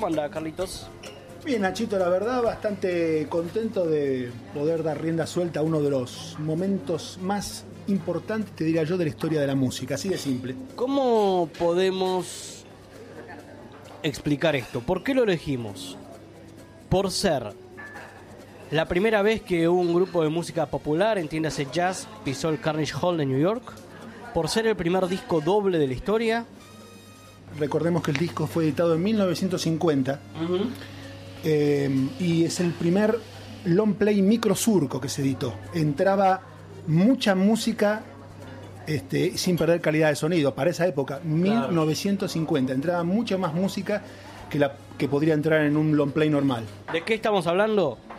¿Cómo anda, Carlitos? Bien, Nachito, la verdad, bastante contento de poder dar rienda suelta a uno de los momentos más importantes, te diría yo, de la historia de la música, así de simple. ¿Cómo podemos explicar esto? ¿Por qué lo elegimos? Por ser la primera vez que un grupo de música popular, entiéndase jazz, pisó el Carnegie Hall de New York. Por ser el primer disco doble de la historia. Recordemos que el disco fue editado en 1950. Y es el primer long play microsurco que se editó. Entraba mucha música sin perder calidad de sonido. Para esa época, 1950, entraba mucha más música que podría entrar en un long play normal. ¿De qué estamos hablando?